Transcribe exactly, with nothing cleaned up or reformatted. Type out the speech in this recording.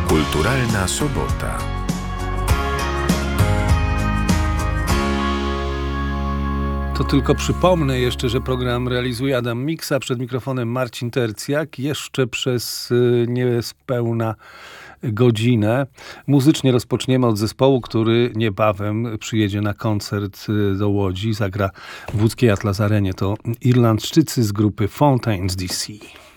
Kulturalna sobota. To tylko przypomnę jeszcze, że program realizuje Adam Miksa, przed mikrofonem Marcin Tercjak. Jeszcze przez niespełna godzinę muzycznie rozpoczniemy od zespołu, który niebawem przyjedzie na koncert do Łodzi. Zagra w łódzkiej Atlas Arenie. To Irlandczycy z grupy Fountains D C.